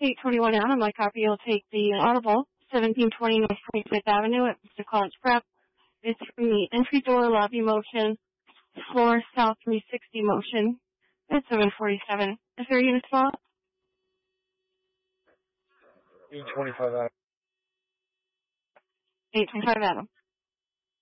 821 Adam, my copy will take the audible, 1720 North 25th Avenue at Mr. Collins Prep. It's from the entry door lobby motion, floor south 360 motion at 747. Is there a unit spot? 825 Adam. 825 Adam.